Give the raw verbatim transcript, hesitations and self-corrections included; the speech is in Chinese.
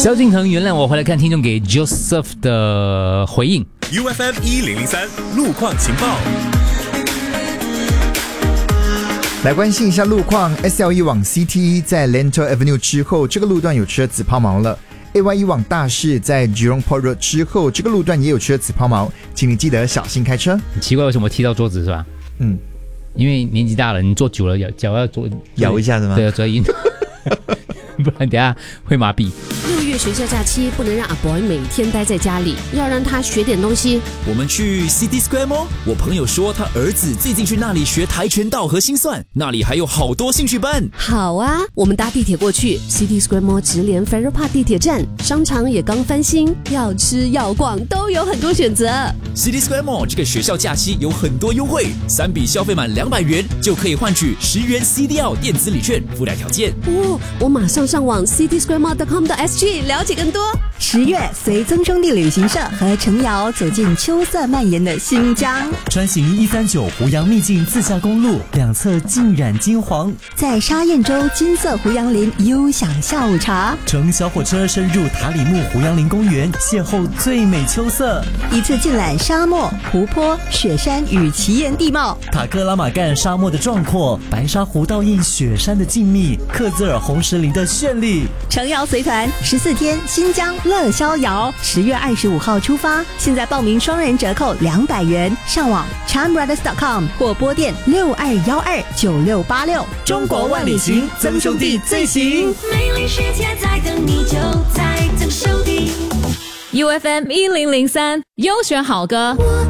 萧敬腾原谅我，回来看听众给 Joseph 的回应。 U F M 一零零三路况情报。 来关心一下路况 ，S L E 往 C T E 在 Lentor Avenue 之后，这个路段有车子抛锚了。A Y E 往大市在 Jurong Port Road 之后，这个路段也有车子抛锚，请你记得小心开车。 很奇怪，为什么踢到桌子是吧？ 嗯， 因为年纪大了，你坐久了，脚要坐摇一下是吗？ 对，嘴硬，不然等下会麻痹。 六月学校假期不能让阿 boy 每天待在家里，要让他学点东西。 我们去 City Square Mall， 我朋友说他儿子最近去那里学跆拳道和心算，那里还有好多兴趣班。 好啊，我们搭地铁过去 City Square Mall 直连 Farrer Park 地铁站，商场也刚翻新，要吃要逛都有很多选择。 City Square Mall 这个学校假期有很多优惠，三笔消费满两百元就可以换取十元 C D L 电子礼券，附带条件。 哦，我马上上网 city square mall dot com dot s g 了解更多。 十月，随曾兄弟旅行社和程瑶走进秋色蔓延的新疆， 穿行一三九湖洋秘境自驾公路，两侧浸染金黄， 在沙燕洲金色湖洋林悠享下午茶， 乘小火车深入塔里木湖洋林公园，邂逅最美秋色， 一次尽览沙漠、湖泊、雪山与奇岩地貌， 塔克拉玛干沙漠的壮阔，白沙湖倒映雪山的静谧，克孜尔红石林的绚丽。 程瑶随团十四天新疆乐逍遥，十月二十五号出发，现在报名双人折扣两百元，上网 charm brothers dot com 或拨电六二一二九六八六。 中国万里行，曾兄弟最行。 美丽世界在等你，就在曾兄弟。 U F M 一零零三优选好歌。